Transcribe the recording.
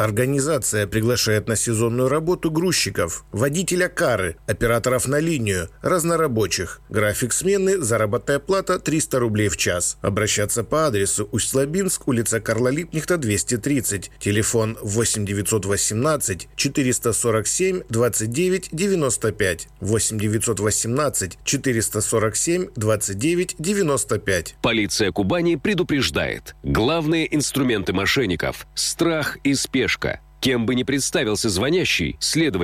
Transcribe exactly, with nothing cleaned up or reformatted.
Организация приглашает на сезонную работу грузчиков, водителя кары, операторов на линию, разнорабочих. График смены, заработная плата триста рублей в час. Обращаться по адресу Усть-Лабинск, улица Карла Липкнехта, двести тридцать. Телефон восемь девятьсот восемнадцать четыреста сорок семь двадцать девять девяносто пять. восемь девятьсот восемнадцать четыреста сорок семь двадцать девять девяносто пять. Полиция Кубани предупреждает. Главные инструменты мошенников – страх и спешка. Кем бы ни представился звонящий, следовать